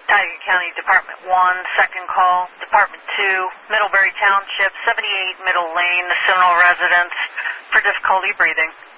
Tioga County Department 1, second call. Department 2, Middlebury Township, 78 Middle Lane, the Seminole residence, for difficulty breathing.